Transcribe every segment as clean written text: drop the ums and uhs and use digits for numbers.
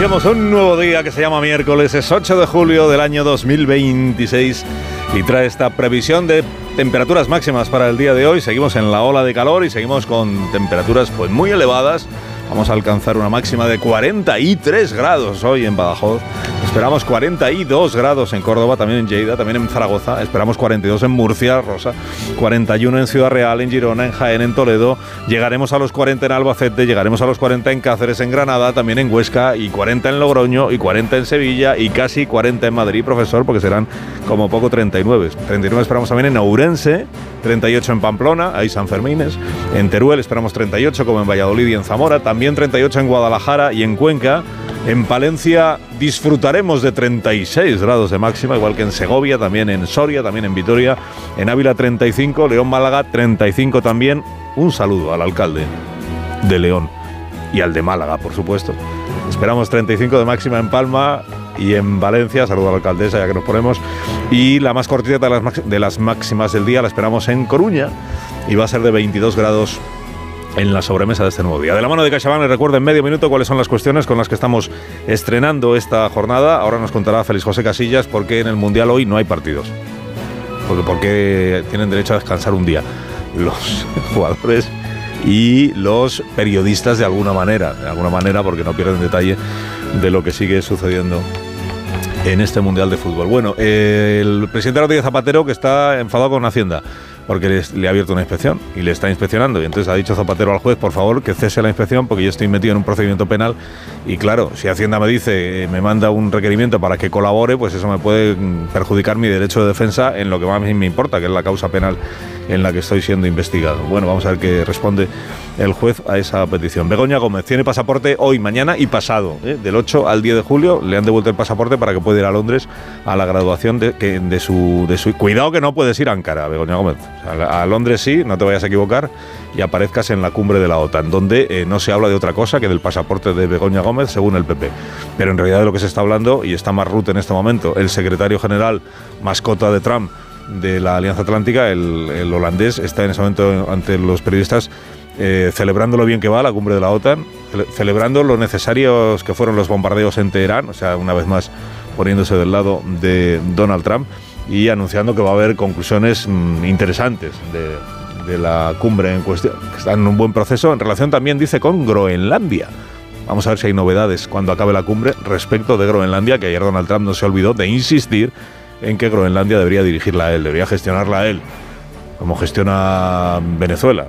Iniciamos un nuevo día que se llama miércoles, es 8 de julio del año 2026 y trae esta previsión de temperaturas máximas para el día de hoy. Seguimos en la ola de calor y seguimos con temperaturas pues muy elevadas. Vamos a alcanzar una máxima de 43 grados hoy en Badajoz. Esperamos 42 grados en Córdoba, también en Lleida, también en Zaragoza. Esperamos 42 en Murcia, Rosa. 41 en Ciudad Real, en Girona, en Jaén, en Toledo. Llegaremos a los 40 en Albacete, llegaremos a los 40 en Cáceres, en Granada, también en Huesca, y 40 en Logroño, y 40 en Sevilla, y casi 40 en Madrid, profesor, porque serán como poco 39. 39 esperamos también en Ourense, 38 en Pamplona, ahí San Fermines. En Teruel esperamos 38, como en Valladolid y en Zamora. También 38 en Guadalajara y en Cuenca. En Palencia disfrutaremos de 36 grados de máxima, igual que en Segovia, también en Soria, también en Vitoria. En Ávila 35, León, Málaga 35 también. Un saludo al alcalde de León y al de Málaga, por supuesto. Esperamos 35 de máxima en Palma y en Valencia. Saludo a la alcaldesa, ya que nos ponemos. Y la más cortita de las máximas del día la esperamos en Coruña y va a ser de 22 grados en la sobremesa de este nuevo día. De la mano de CaixaBank, les recuerdo en medio minuto cuáles son las cuestiones con las que estamos estrenando esta jornada. Ahora nos contará Félix José Casillas por qué en el Mundial hoy no hay partidos. Porque tienen derecho a descansar un día los jugadores y los periodistas de alguna manera, porque no pierden detalle de lo que sigue sucediendo en este Mundial de Fútbol. Bueno, el presidente Rodríguez Zapatero, que está enfadado con Hacienda porque le ha abierto una inspección y le está inspeccionando, y entonces ha dicho Zapatero al juez, por favor, que cese la inspección porque yo estoy metido en un procedimiento penal, y claro, si Hacienda me dice, me manda un requerimiento para que colabore, pues eso me puede perjudicar mi derecho de defensa en lo que más me importa, que es la causa penal en la que estoy siendo investigado. Bueno, vamos a ver qué responde el juez a esa petición. Begoña Gómez tiene pasaporte hoy, mañana y pasado, del 8 al 10 de julio, le han devuelto el pasaporte para que pueda ir a Londres a la graduación de su... Cuidado que no puedes ir a Ankara, Begoña Gómez. O sea, a Londres sí, no te vayas a equivocar, y aparezcas en la cumbre de la OTAN, donde no se habla de otra cosa que del pasaporte de Begoña Gómez, según el PP. Pero en realidad de lo que se está hablando, y está más Rutte en este momento, el secretario general, mascota de Trump, de la Alianza Atlántica, el holandés, está en ese momento ante los periodistas celebrando lo bien que va la cumbre de la OTAN, celebrando lo necesarios que fueron los bombardeos en Teherán, o sea, una vez más poniéndose del lado de Donald Trump, y anunciando que va a haber conclusiones interesantes de la cumbre en cuestión, que está en un buen proceso, en relación también, dice, con Groenlandia. Vamos a ver si hay novedades cuando acabe la cumbre respecto de Groenlandia, que ayer Donald Trump no se olvidó de insistir en que Groenlandia debería dirigirla a él, debería gestionarla a él, como gestiona Venezuela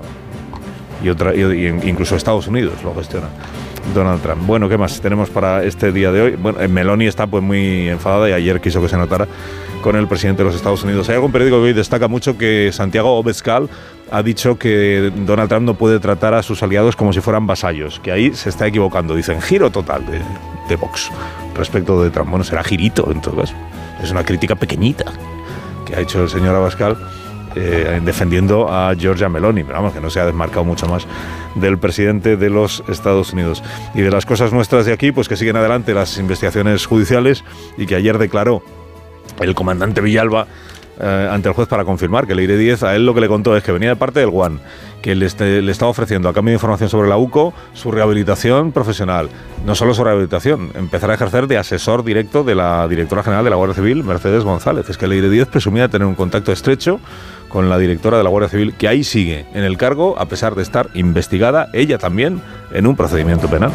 y incluso Estados Unidos lo gestiona Donald Trump. Bueno, ¿qué más tenemos para este día de hoy? Bueno, Meloni está pues muy enfadada y ayer quiso que se notara con el presidente de los Estados Unidos. Hay algún periódico que hoy destaca mucho que Santiago Abascal ha dicho que Donald Trump no puede tratar a sus aliados como si fueran vasallos, que ahí se está equivocando. Dicen giro total de Vox respecto de Trump. Bueno, será girito en todo caso. Es una crítica pequeñita que ha hecho el señor Abascal defendiendo a Giorgia Meloni, pero vamos, que no se ha desmarcado mucho más del presidente de los Estados Unidos. Y de las cosas nuestras de aquí, pues que siguen adelante las investigaciones judiciales, y que ayer declaró el comandante Villalba ante el juez para confirmar que Leire Díez, a él lo que le contó es que venía de parte del GUAN, que le estaba ofreciendo a cambio de información sobre la UCO su rehabilitación profesional. No solo su rehabilitación, empezar a ejercer de asesor directo de la directora general de la Guardia Civil, Mercedes González. Es que Leire Díez presumía de tener un contacto estrecho con la directora de la Guardia Civil, que ahí sigue en el cargo a pesar de estar investigada, ella también, en un procedimiento penal.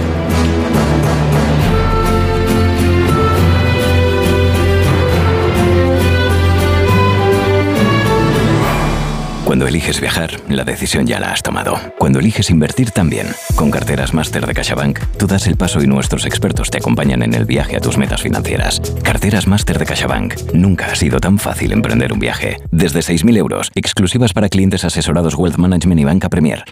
Cuando eliges viajar, la decisión ya la has tomado. Cuando eliges invertir también. Con Carteras Máster de CaixaBank, tú das el paso y nuestros expertos te acompañan en el viaje a tus metas financieras. Carteras Máster de CaixaBank. Nunca ha sido tan fácil emprender un viaje. Desde 6.000 euros, exclusivas para clientes asesorados Wealth Management y Banca Premier.